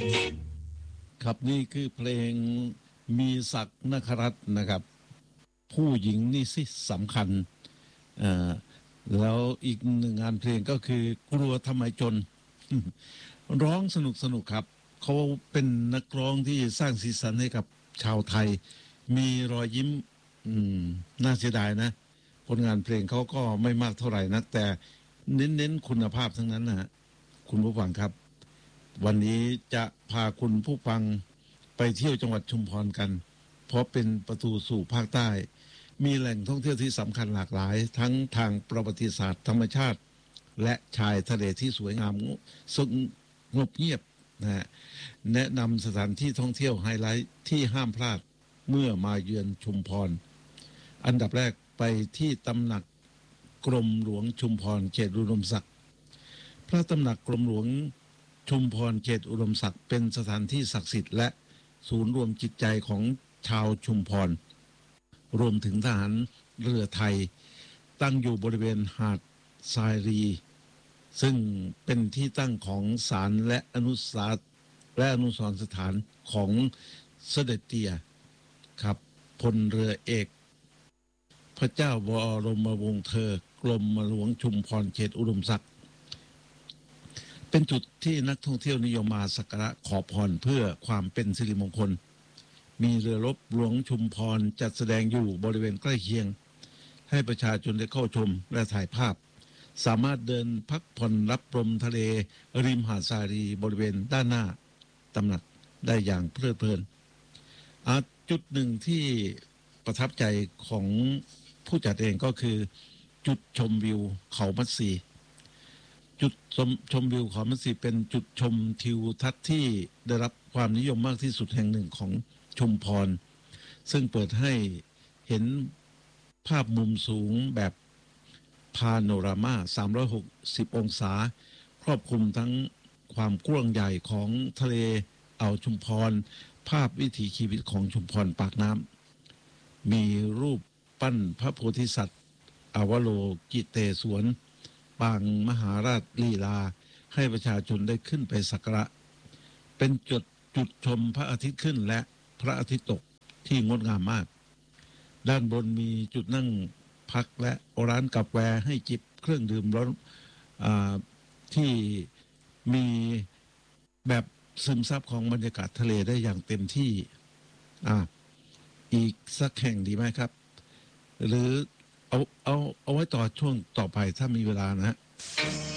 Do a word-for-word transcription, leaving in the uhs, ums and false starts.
ครับนี่คือเพลงมีศักดิ์นครัตน์นะครับผู้หญิงนี่สิสำคัญอ่าแล้วอีกหนึ่งงานเพลงก็คือกลัวทำไมจน ร้องสนุกสนุกครับเขาเป็นนักร้องที่สร้างสีสันให้กับชาวไทยมีรอยยิ้มอืมน่าเสียดายนะผลงานเพลงเขาก็ไม่มากเท่าไหร่นักแต่เน้นๆคุณภาพทั้งนั้นนะฮะคุณผู้ฟังครับวันนี้จะพาคุณผู้ฟังไปเที่ยวจังหวัดชุมพรกันเพราะเป็นประตูสู่ภาคใต้มีแหล่งท่องเที่ยวที่สำคัญหลากหลายทั้งทางประวัติศาสตร์ธรรมชาติและชายทะเลที่สวยงามสงบเงียบนะฮะแนะนำสถานที่ท่องเที่ยวไฮไลท์ที่ห้ามพลาดเมื่อมาเยือนชุมพรอันดับแรกไปที่ตำหนักกรมหลวงชุมพรเขตอุดมศักดิ์พระตำหนักกรมหลวงชุมพรเขตอุดมศักดิ์เป็นสถานที่ศักดิ์สิทธิ์และศูนย์รวมจิตใจของชาวชุมพรรวมถึงทหารเรือไทยตั้งอยู่บริเวณหาดทรายรีซึ่งเป็นที่ตั้งของศาลและอนุสาและอนุสรณ์สถานของเสด็จเตี่ยครับพลเรือเอกพระเจ้าวรมวงศ์เธอกรมหลวงชุมพรเขตอุดมศักดิ์เป็นจุดที่นักท่องเที่ยวนิยมมาสักการะขอพรเพื่อความเป็นสิริมงคลมีเรือรบหลวงชุมพรจัดแสดงอยู่บริเวณใกล้เคียงให้ประชาชนได้เข้าชมและถ่ายภาพสามารถเดินพักผ่อนรับลมทะเลริมหาดทรายรีบริเวณด้านหน้าตำหนักได้อย่างเพลิดเพลินจุดหนึ่งที่ประทับใจของผู้จัดเองก็คือจุดชมวิวเขามัดสีจุดชมชมวิวเขามัดสีเป็นจุดชมทิวทัศน์ที่ได้รับความนิยมมากที่สุดแห่งหนึ่งของชุมพรซึ่งเปิดให้เห็นภาพมุมสูงแบบพาโนรามาสามร้อยหกสิบองศาครอบคลุมทั้งความกว้างใหญ่ของทะเลอ่าวชุมพรภาพวิถีชีวิตของชุมพรปากน้ำมีรูปปั้นพระโพธิสัตว์อวโลกิเตศวรปางมหาราชลีลาให้ประชาชนได้ขึ้นไปสักการะเป็นจุดจุดชมพระอาทิตย์ขึ้นและพระอาทิตย์ตกที่งดงามมากด้านบนมีจุดนั่งพักและร้านกาแฟให้จิบเครื่องดื่มร้อนที่มีแบบซึมซับของบรรยากาศทะเลได้อย่างเต็มที่อ่าอีกสักแห่งดีไหมครับหรือเอาเอาเอาไว้ต่อช่วงต่อไปถ้ามีเวลานะฮะ